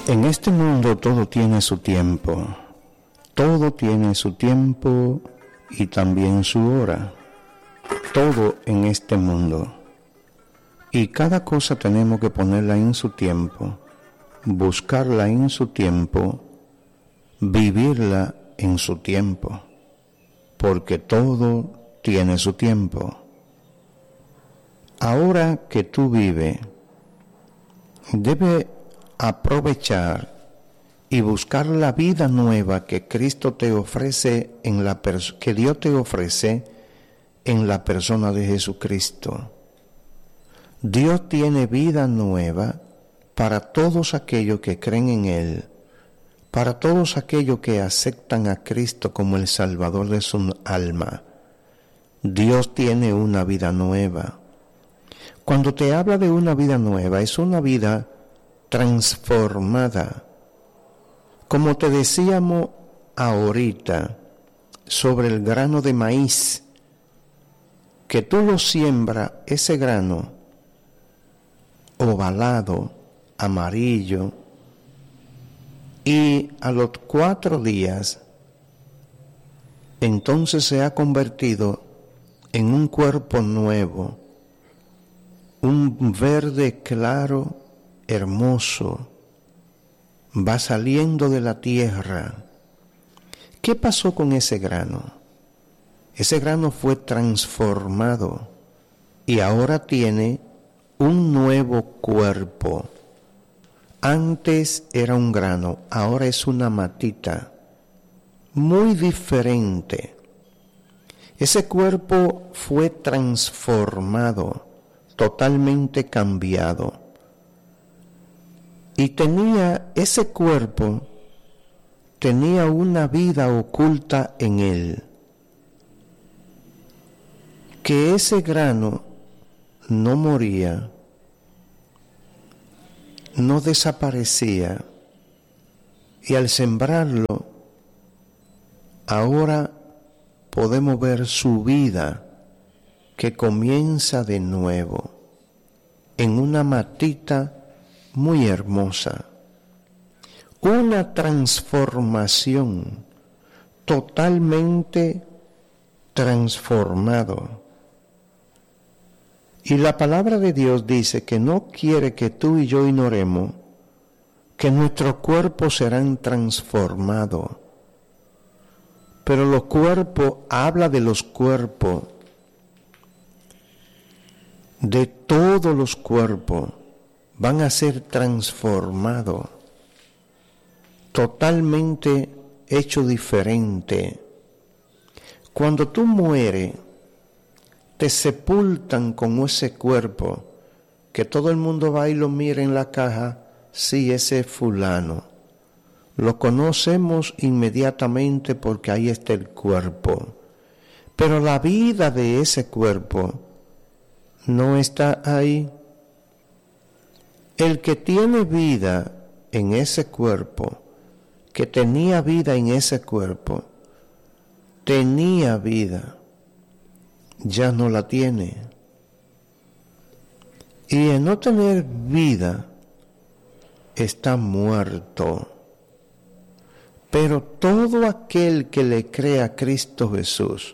En este mundo todo tiene su tiempo. Todo tiene su tiempo y también su hora. Todo en este mundo. Y cada cosa tenemos que ponerla en su tiempo, buscarla en su tiempo, vivirla en su tiempo, porque todo tiene su tiempo. Ahora que tú vives, debes aprovechar y buscar la vida nueva que Cristo te ofrece que Dios te ofrece en la persona de Jesucristo. Dios tiene vida nueva para todos aquellos que creen en Él, para todos aquellos que aceptan a Cristo como el Salvador de su alma. Dios tiene una vida nueva. Cuando te habla de una vida nueva, es una vida transformada. Como te decíamos ahorita sobre el grano de maíz, que tú lo siembras, ese grano ovalado, amarillo, y a los 4 días, entonces se ha convertido en un cuerpo nuevo, un verde claro, hermoso, va saliendo de la tierra. ¿Qué pasó con ese grano? Ese grano fue transformado y ahora tiene un nuevo cuerpo. Antes era un grano, ahora es una matita, muy diferente. Ese cuerpo fue transformado, totalmente cambiado. Y ese cuerpo tenía una vida oculta en él, que ese grano no moría, no desaparecía, y al sembrarlo, ahora podemos ver su vida que comienza de nuevo en una matita muy hermosa, una transformación, totalmente transformado. Y la palabra de Dios dice que no quiere que tú y yo ignoremos que nuestros cuerpos serán transformados. Pero los cuerpos, habla de los cuerpos, de todos los cuerpos, van a ser transformados, totalmente hecho diferente. Cuando tú mueres, te sepultan con ese cuerpo, que todo el mundo va y lo mira en la caja, sí, ese es fulano. Lo conocemos inmediatamente porque ahí está el cuerpo. Pero la vida de ese cuerpo no está ahí. El que tiene vida en ese cuerpo, que tenía vida en ese cuerpo, tenía vida, ya no la tiene. Y en no tener vida, está muerto. Pero todo aquel que le cree a Cristo Jesús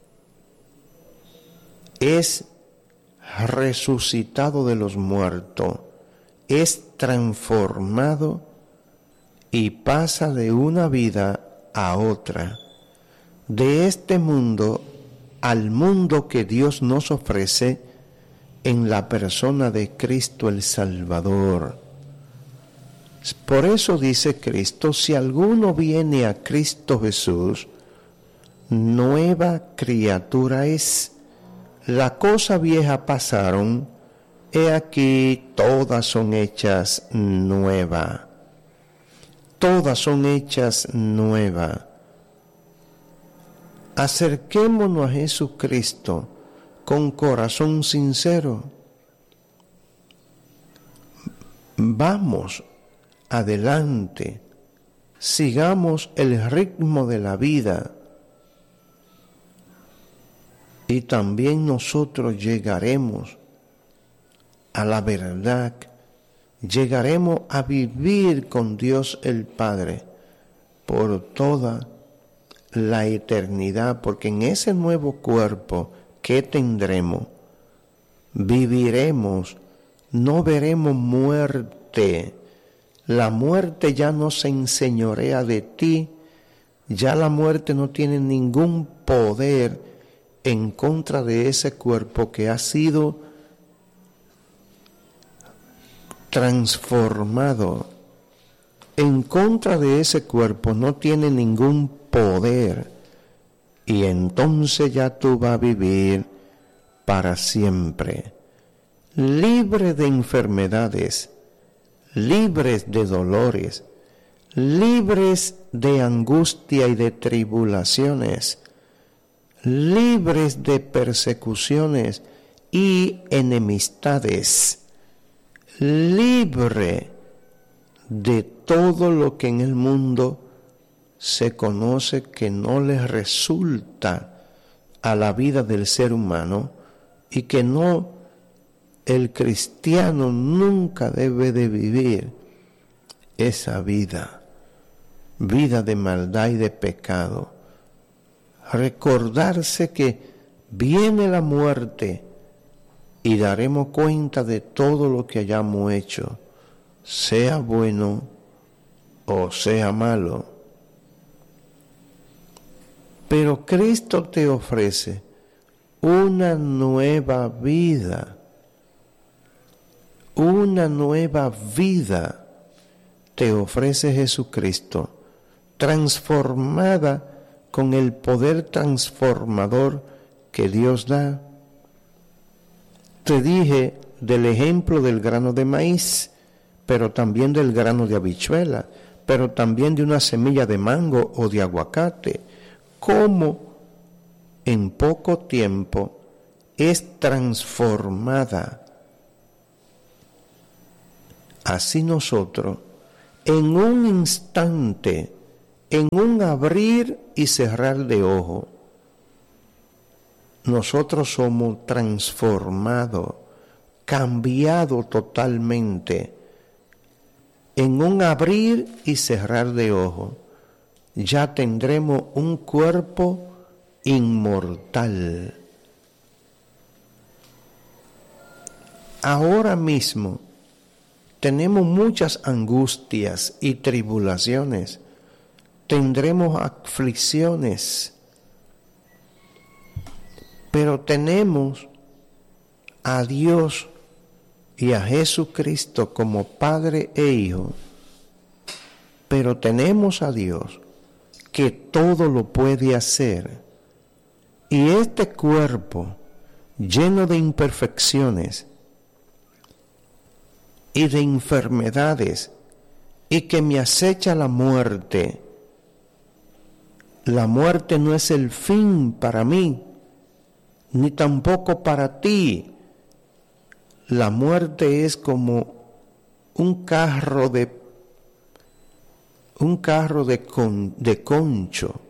es resucitado de los muertos, es transformado y pasa de una vida a otra, de este mundo al mundo que Dios nos ofrece en la persona de Cristo el Salvador. Por eso dice Cristo, si alguno viene a Cristo Jesús, nueva criatura es. Las cosas viejas pasaron, he aquí todas son hechas nuevas. Todas son hechas nuevas. Acerquémonos a Jesucristo con corazón sincero. Vamos adelante, sigamos el ritmo de la vida y también nosotros llegaremos a la verdad llegaremos a vivir con Dios el Padre por toda la eternidad, porque en ese nuevo cuerpo que tendremos, viviremos, no veremos muerte. La muerte ya no se enseñorea de ti, ya la muerte no tiene ningún poder en contra de ese cuerpo que ha sido transformado. En contra de ese cuerpo no tiene ningún poder, y entonces ya tú vas a vivir para siempre, libre de enfermedades, libres de dolores, libres de angustia y de tribulaciones, libres de persecuciones y enemistades, libre de todo lo que en el mundo se conoce que no les resulta a la vida del ser humano y que no, el cristiano nunca debe de vivir esa vida de maldad y de pecado. Recordarse que viene la muerte y daremos cuenta de todo lo que hayamos hecho, sea bueno o sea malo. Pero Cristo te ofrece una nueva vida, te ofrece Jesucristo, transformada con el poder transformador que Dios da. Te dije del ejemplo del grano de maíz, pero también del grano de habichuela, pero también de una semilla de mango o de aguacate. Cómo en poco tiempo es transformada. Así nosotros, en un instante, en un abrir y cerrar de ojo, nosotros somos transformados, cambiados totalmente. En un abrir y cerrar de ojo, ya tendremos un cuerpo inmortal. Ahora mismo tenemos muchas angustias y tribulaciones, tendremos aflicciones, pero tenemos a Dios y a Jesucristo como Padre e Hijo, pero tenemos a Dios que todo lo puede hacer, y este cuerpo lleno de imperfecciones y de enfermedades, y que me acecha la muerte no es el fin para mí, ni tampoco para ti. La muerte es como un carro de concho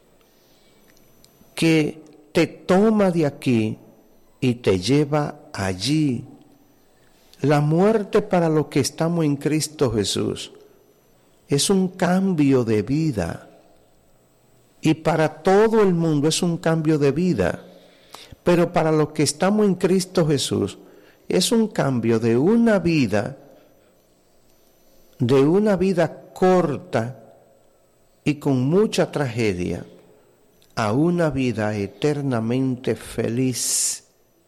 que te toma de aquí y te lleva allí. La muerte para los que estamos en Cristo Jesús es un cambio de vida, y para todo el mundo es un cambio de vida, pero para los que estamos en Cristo Jesús es un cambio de una vida corta y con mucha tragedia a una vida eternamente feliz.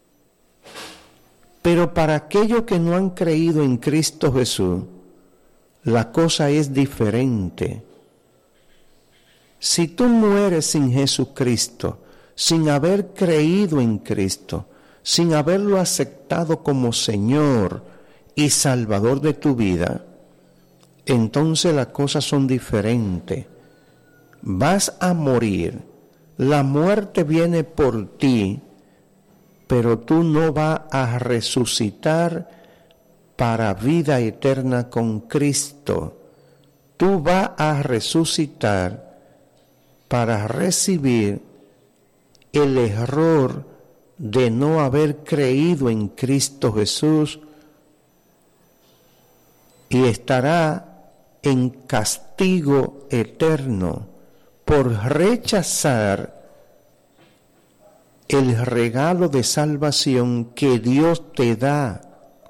Pero para aquellos que no han creído en Cristo Jesús, la cosa es diferente. Si tú mueres sin Jesucristo, sin haber creído en Cristo, sin haberlo aceptado como Señor y Salvador de tu vida, entonces las cosas son diferentes. Vas a morir, la muerte viene por ti, pero tú no vas a resucitar para vida eterna con Cristo. Tú vas a resucitar para recibir el error de no haber creído en Cristo Jesús y estará en castigo eterno por rechazar el regalo de salvación que Dios te da.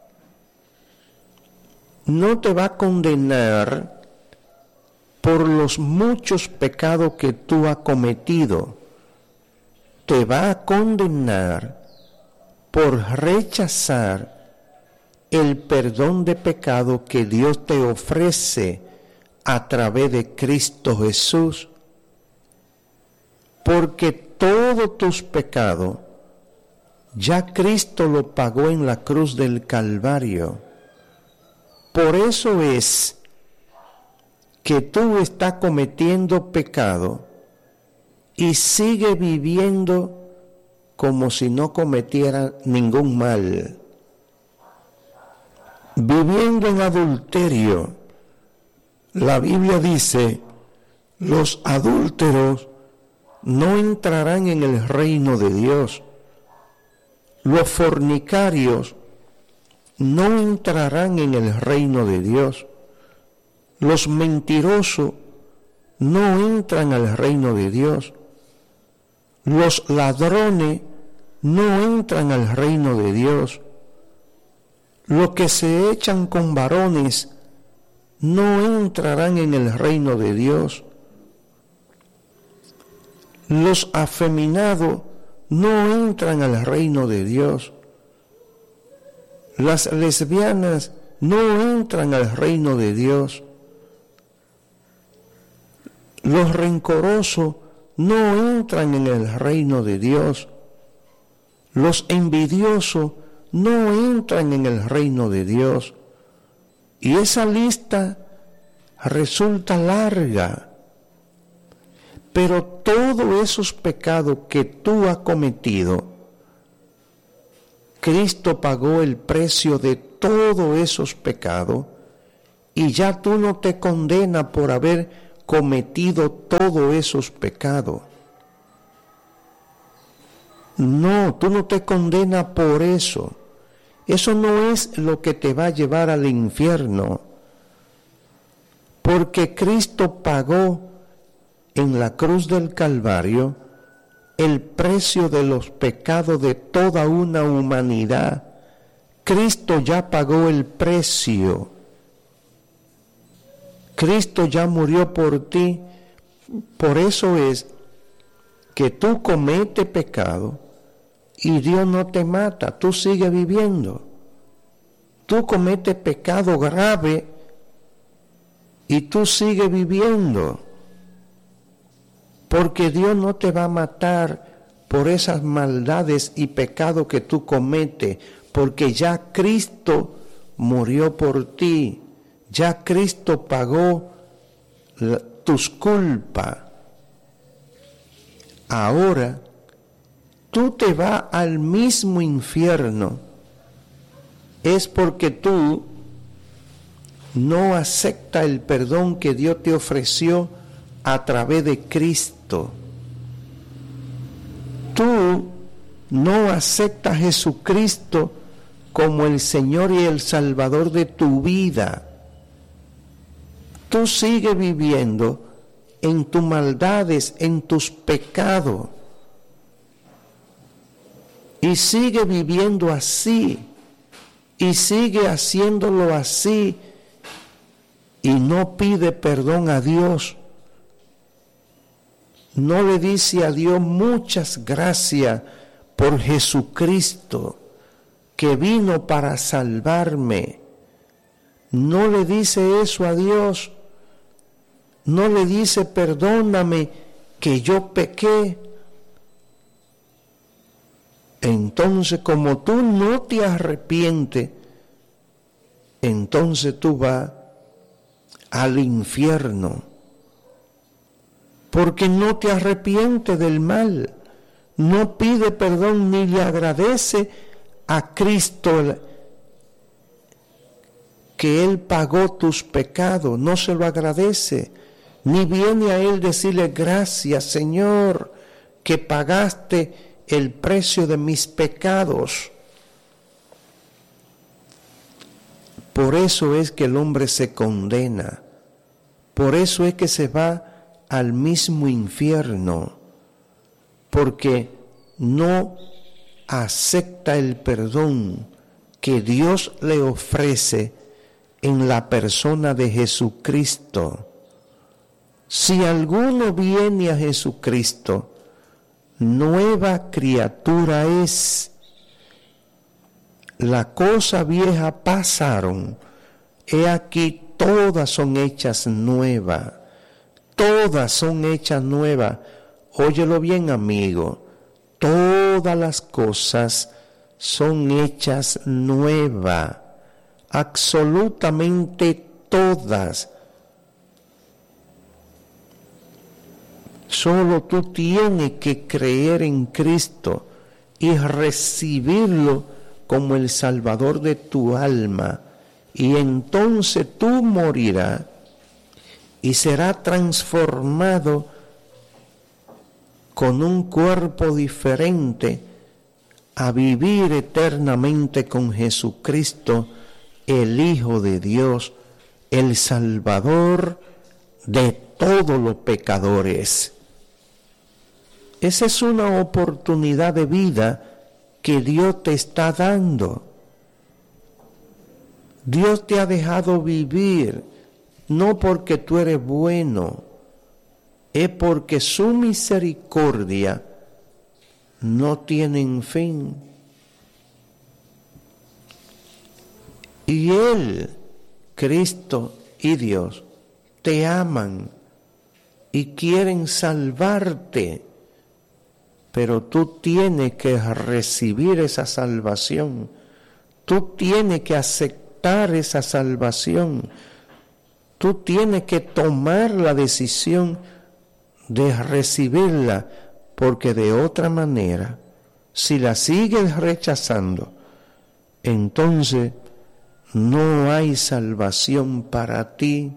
No te va a condenar por los muchos pecados que tú has cometido. Te va a condenar por rechazar el perdón de pecado que Dios te ofrece a través de Cristo Jesús. Porque todos tus pecados ya Cristo lo pagó en la cruz del Calvario. Por eso es que tú estás cometiendo pecado y sigue viviendo como si no cometiera ningún mal. Viviendo en adulterio. La Biblia dice, los adúlteros no entrarán en el reino de Dios. Los fornicarios no entrarán en el reino de Dios. Los mentirosos no entran al reino de Dios. Los ladrones no entran al reino de Dios. Los que se echan con varones no entrarán en el reino de Dios. Los afeminados no entran al reino de Dios. Las lesbianas no entran al reino de Dios. Los rencorosos no entran en el reino de Dios. Los envidiosos no entran en el reino de Dios. Y esa lista resulta larga. Pero todos esos pecados que tú has cometido, Cristo pagó el precio de todos esos pecados y ya tú no te condenas por haber cometido todos esos pecados. No, tú no te condenas por eso. Eso no es lo que te va a llevar al infierno. Porque Cristo pagó en la cruz del Calvario el precio de los pecados de toda una humanidad. Cristo ya pagó el precio. Cristo ya murió por ti. Por eso es que tú cometes pecado y Dios no te mata, tú sigues viviendo. Tú cometes pecado grave y tú sigues viviendo. Porque Dios no te va a matar por esas maldades y pecados que tú cometes, porque ya Cristo murió por ti, ya Cristo pagó tus culpas. Ahora, tú te vas al mismo infierno, es porque tú no aceptas el perdón que Dios te ofreció a través de Cristo. Tú no aceptas a Jesucristo como el Señor y el Salvador de tu vida. Tú sigues viviendo en tus maldades, en tus pecados. Y sigue viviendo así. Y sigue haciéndolo así. Y no pide perdón a Dios. No le dice a Dios muchas gracias por Jesucristo que vino para salvarme. No le dice eso a Dios. No le dice perdóname que yo pequé. Entonces, como tú no te arrepientes, entonces tú vas al infierno. Porque no te arrepientes del mal, no pide perdón ni le agradece a Cristo que Él pagó tus pecados, no se lo agradece, ni viene a Él decirle gracias Señor que pagaste el precio de mis pecados. Por eso es que el hombre se condena. Por eso es que se va al mismo infierno. Porque no acepta el perdón que Dios le ofrece en la persona de Jesucristo. Si alguno viene a Jesucristo, nueva criatura es. La cosa vieja pasaron, he aquí todas son hechas nuevas. Todas son hechas nuevas. Óyelo bien, amigo. Todas las cosas son hechas nuevas. Absolutamente todas. Solo tú tienes que creer en Cristo y recibirlo como el Salvador de tu alma. Y entonces tú morirás y serás transformado con un cuerpo diferente a vivir eternamente con Jesucristo, el Hijo de Dios, el Salvador de todos los pecadores. Esa es una oportunidad de vida que Dios te está dando. Dios te ha dejado vivir, no porque tú eres bueno, es porque su misericordia no tiene fin. Y Él, Cristo y Dios, te aman y quieren salvarte. Pero tú tienes que recibir esa salvación. Tú tienes que aceptar esa salvación. Tú tienes que tomar la decisión de recibirla, porque de otra manera, si la sigues rechazando, entonces no hay salvación para ti.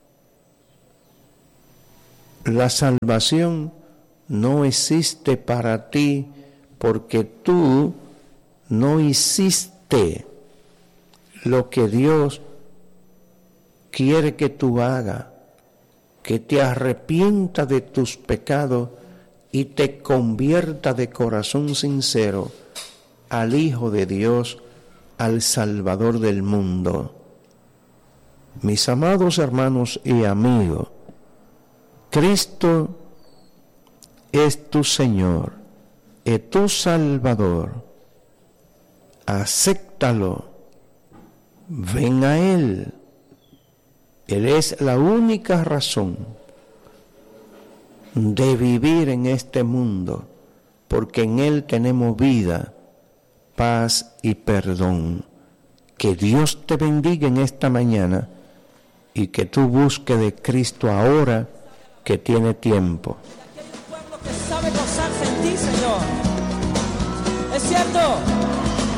La salvación no existe para ti porque tú no hiciste lo que Dios quiere que tú hagas, que te arrepientas de tus pecados y te convierta de corazón sincero al Hijo de Dios, al Salvador del mundo. Mis amados hermanos y amigos, Cristo es tu Señor, es tu Salvador. Acéptalo, ven a Él. Él es la única razón de vivir en este mundo, porque en Él tenemos vida, paz y perdón. Que Dios te bendiga en esta mañana y que tú busques de Cristo ahora que tiene tiempo. Que sabe gozarse en ti, Señor. Es cierto.